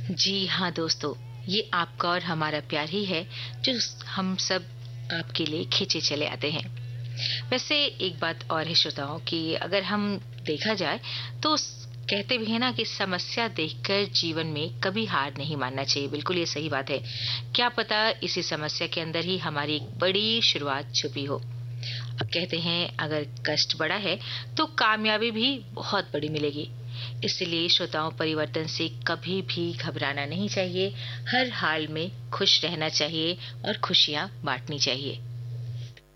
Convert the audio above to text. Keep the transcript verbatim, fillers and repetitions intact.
जी हाँ दोस्तों, ये आपका और हमारा प्यार ही है जो हम सब आपके लिए खींचे चले आते हैं। वैसे एक बात और है श्रोताओं कि अगर हम देखा जाए तो स- कहते भी है ना कि समस्या देखकर जीवन में कभी हार नहीं मानना चाहिए। बिल्कुल ये सही बात है। क्या पता इसी समस्या के अंदर ही हमारी एक बड़ी शुरुआत छुपी हो। अब कहते हैं अगर कष्ट बड़ा है तो कामयाबी भी बहुत बड़ी मिलेगी। इसलिए श्रोताओं, परिवर्तन से कभी भी घबराना नहीं चाहिए। हर हाल में खुश रहना चाहिए और खुशियां बांटनी चाहिए।